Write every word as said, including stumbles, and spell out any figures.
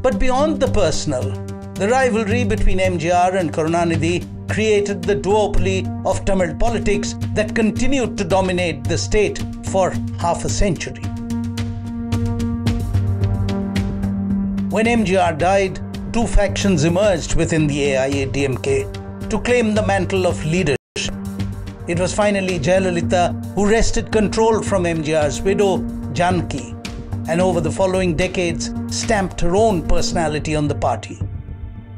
But beyond the personal, the rivalry between M G R and Karunanidhi created the duopoly of Tamil politics that continued to dominate the state for half a century. When M G R died, two factions emerged within the A I A D M K to claim the mantle of leadership. It was finally Jayalalitha who wrested control from M G R's widow, Janaki, and over the following decades stamped her own personality on the party.